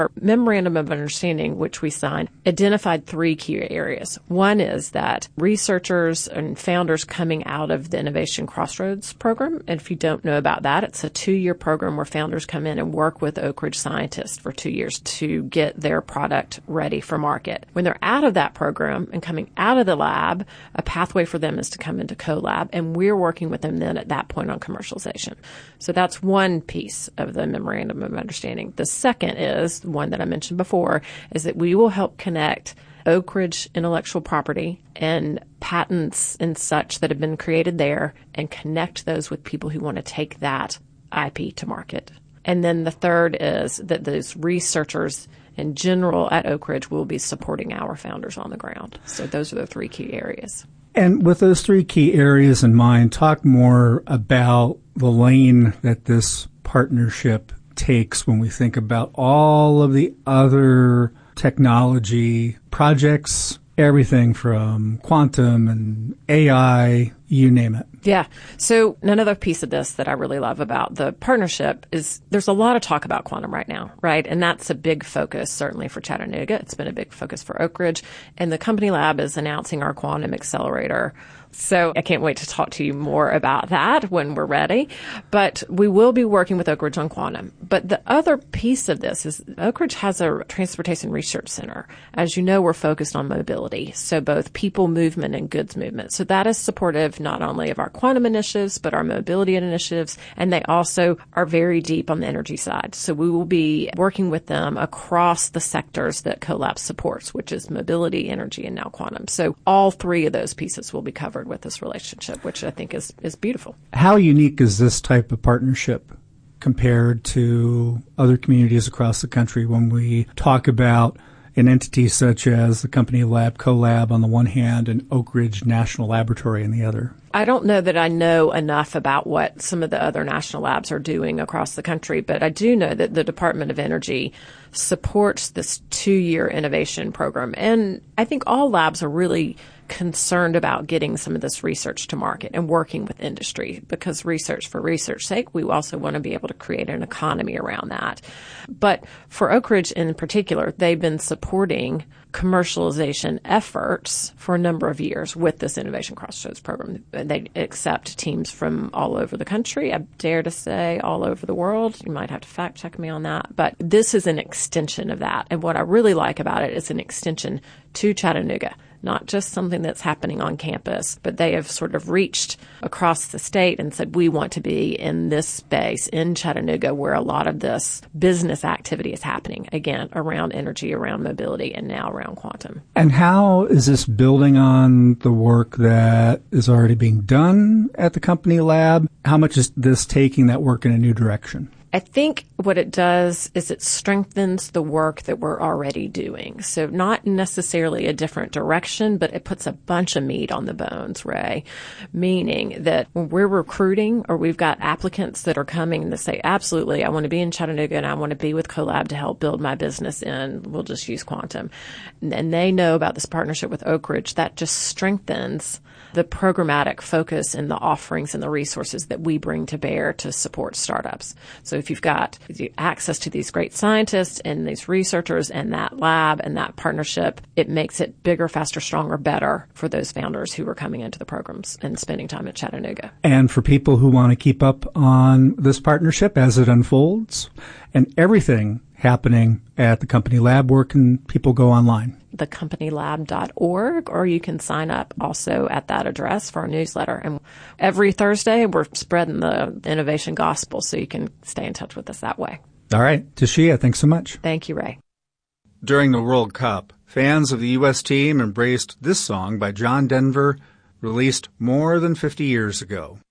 Our memorandum of understanding, which we signed, identified 3 key areas. One is that researchers and founders coming out of the Innovation Crossroads program, and if you don't know about that, it's a 2-year program where founders come in and work with Oak Ridge scientists for 2 years to get their product ready for market. When they're out of that program and coming out of the lab, a pathway for them is to come into CoLab, and we're working with them then at that point on commercialization. So that's one piece of the memorandum of understanding. The second is one that I mentioned before, is that we will help connect Oak Ridge intellectual property and patents and such that have been created there and connect those with people who want to take that IP to market. And then the third is that those researchers in general at Oak Ridge will be supporting our founders on the ground. So those are the 3 key areas. And with those 3 key areas in mind, talk more about the lane that this partnership takes when we think about all of the other technology projects, everything from quantum and AI, you name it. Yeah. So another piece of this that I really love about the partnership is there's a lot of talk about quantum right now, right? And that's a big focus, certainly for Chattanooga. It's been a big focus for Oak Ridge. And the company lab is announcing our quantum accelerator. So I can't wait to talk to you more about that when we're ready. But we will be working with Oak Ridge on quantum. But the other piece of this is Oak Ridge has a transportation research center. As you know, we're focused on mobility, so both people movement and goods movement. So that is supportive not only of our quantum initiatives, but our mobility initiatives. And they also are very deep on the energy side. So we will be working with them across the sectors that CoLab supports, which is mobility, energy, and now quantum. So all 3 of those pieces will be covered with this relationship, which I think is beautiful. How unique is this type of partnership compared to other communities across the country when we talk about an entity such as the company lab, CoLab on the one hand, and Oak Ridge National Laboratory on the other? I don't know that I know enough about what some of the other national labs are doing across the country, but I do know that the Department of Energy supports this 2-year innovation program. And I think all labs are really concerned about getting some of this research to market and working with industry, because research for research's sake, we also want to be able to create an economy around that. But for Oak Ridge in particular, they've been supporting commercialization efforts for a number of years with this Innovation Crossroads program. They accept teams from all over the country. I dare to say all over the world. You might have to fact check me on that. But this is an extension of that. And what I really like about it is an extension to Chattanooga. Not just something that's happening on campus, but they have sort of reached across the state and said, we want to be in this space in Chattanooga where a lot of this business activity is happening, again, around energy, around mobility, and now around quantum. And how is this building on the work that is already being done at the company lab? How much is this taking that work in a new direction? I think what it does is it strengthens the work that we're already doing. So not necessarily a different direction, but it puts a bunch of meat on the bones, Ray, meaning that when we're recruiting or we've got applicants that are coming to say, absolutely, I want to be in Chattanooga and I want to be with CoLab to help build my business in, we'll just use quantum. And they know about this partnership with Oak Ridge. That just strengthens the programmatic focus and the offerings and the resources that we bring to bear to support startups. So if you've got access to these great scientists and these researchers and that lab and that partnership, it makes it bigger, faster, stronger, better for those founders who are coming into the programs and spending time at Chattanooga. And for people who want to keep up on this partnership as it unfolds and everything happening at the company lab, where can people go online? thecompany.lab.org, or you can sign up also at that address for our newsletter. And every Thursday, we're spreading the innovation gospel, so you can stay in touch with us that way. All right. Toshiya, thanks so much. Thank you, Ray. During the World Cup, fans of the U.S. team embraced this song by John Denver, released more than 50 years ago.